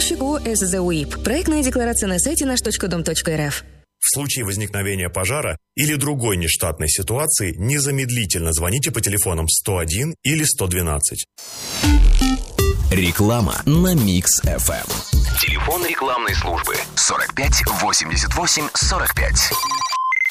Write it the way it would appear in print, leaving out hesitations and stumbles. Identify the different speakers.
Speaker 1: Поставщик ООО СЗУИП. Проектная декларация на сайте наш.дом.рф.
Speaker 2: В случае возникновения пожара или другой нештатной ситуации незамедлительно звоните по телефонам 101 или 112.
Speaker 3: Реклама на Микс FM.
Speaker 4: Телефон рекламной службы 45 88 45.